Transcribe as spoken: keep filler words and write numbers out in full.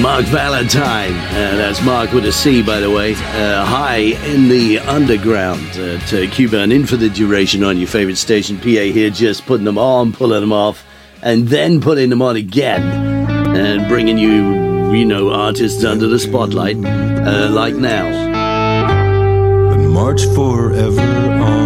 Mark Valentine. Uh, that's Mark with a C, by the way. Uh, high in the underground at uh, Cuba and in for the duration on your favorite station. P A here, just putting them on, pulling them off, and then putting them on again. And bringing you, you know, artists under the spotlight, uh, like now. But march forever on.